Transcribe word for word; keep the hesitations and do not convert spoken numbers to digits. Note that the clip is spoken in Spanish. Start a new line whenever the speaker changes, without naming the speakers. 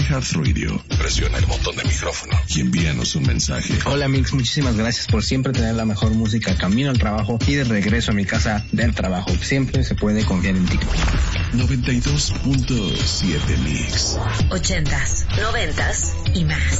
iHeartRadio. Presiona el botón de micrófono y envíanos un mensaje.
Hola Mix, muchísimas gracias por siempre tener la mejor música camino al trabajo y de regreso a mi casa del trabajo. Siempre se puede confiar en ti.
noventa y dos punto siete Mix.
Ochentas, noventas y más.